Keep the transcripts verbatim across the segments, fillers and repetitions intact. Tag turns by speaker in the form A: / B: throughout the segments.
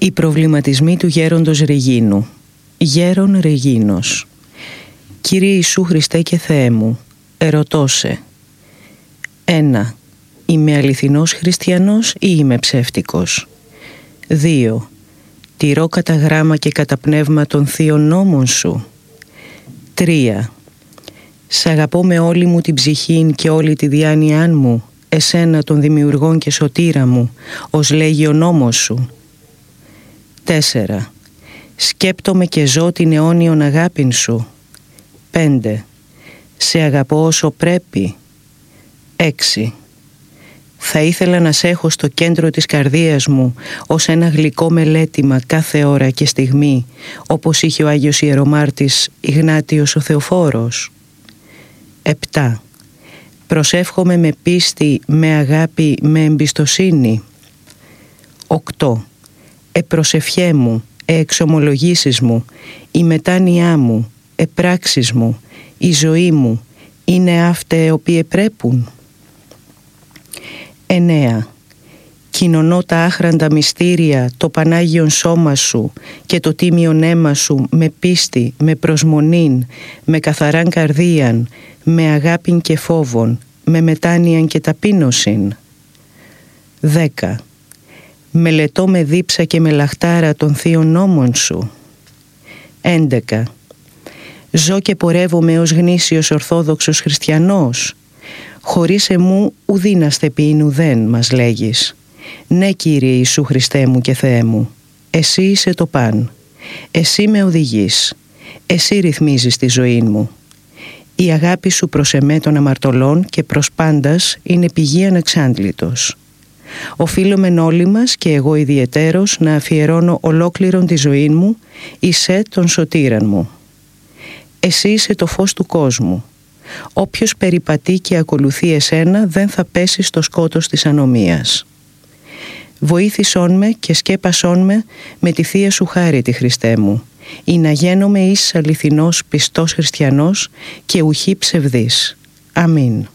A: Οι προβληματισμοί του γέροντος Ρεγίνου. Γέρον Ρεγίνος. Κύριε Ιησού Χριστέ και Θεέ μου, ερωτώ σε. ένα. Είμαι αληθινός χριστιανός ή είμαι ψεύτικος? δύο. Τηρώ κατά γράμμα και κατά πνεύμα των θείων νόμων σου. τρία. Σ' αγαπώ με όλη μου την ψυχήν και όλη τη διάνοιά μου, εσένα των δημιουργών και σωτήρα μου, ως λέγει ο νόμος σου. τέσσερα. Σκέπτομαι και ζω την αιώνιον αγάπην σου. πέντε. Σε αγαπώ όσο πρέπει. έξι. Θα ήθελα να σε έχω στο κέντρο της καρδίας μου ως ένα γλυκό μελέτημα κάθε ώρα και στιγμή, όπως είχε ο Άγιος Ιερομάρτης Ιγνάτιος ο Θεοφόρος. επτά. Προσεύχομαι με πίστη, με αγάπη, με εμπιστοσύνη. οκτώ. Επροσευχέ μου, εξομολογήσεις μου, η μετάνοιά μου, επράξεις μου, η ζωή μου, είναι αυτέ οποίε πρέπουν. εννέα. Κοινωνώ τα άχραντα μυστήρια, το Πανάγιον σώμα σου και το τίμιον αίμα σου με πίστη, με προσμονήν, με καθαράν καρδίαν, με αγάπην και φόβον, με μετάνοιαν και ταπείνωσιν. δέκα. Μελετώ με δίψα και με λαχτάρα των θείων νόμων σου. έντεκα. Ζω και πορεύομαι ως γνήσιος ορθόδοξος χριστιανός. Χωρίς εμού ουδίνα στεπίν ουδέν, μας λέγεις. Ναι, Κύριε Ιησού Χριστέ μου και Θεέ μου, εσύ είσαι το παν. Εσύ με οδηγείς. Εσύ ρυθμίζεις τη ζωή μου. Η αγάπη σου προς εμέ των αμαρτωλών και προς πάντας είναι πηγή ανεξάντλητος. Οφείλομεν όλοι μας και εγώ ιδιαιτέρως να αφιερώνω ολόκληρον τη ζωή μου εις σε τον σωτήραν μου. Εσύ είσαι το φως του κόσμου. Όποιος περιπατεί και ακολουθεί εσένα δεν θα πέσει στο σκότος της ανομίας. Βοήθησόν με και σκέπασόν με με τη Θεία Σου χάρητη, Χριστέ μου, ή να γίνομαι εις αληθινός πιστός χριστιανός και ουχή ψευδής. Αμήν.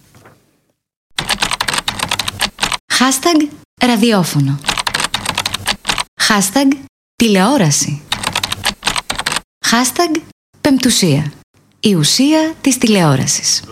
B: Hashtag ραδιόφωνο. Hashtag τηλεόραση. Hashtag πεμπτουσία. Η ουσία της τηλεόρασης.